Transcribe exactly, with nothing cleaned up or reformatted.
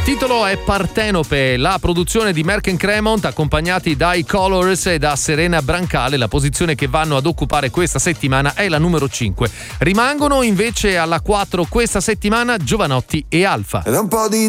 Titolo è Partenope, la produzione di Merck and Cremont accompagnati dai Colors e da Serena Brancale. La posizione che vanno ad occupare questa settimana è la numero cinque. Rimangono invece alla quattro questa settimana Giovanotti e Alfa. Ed è un po' di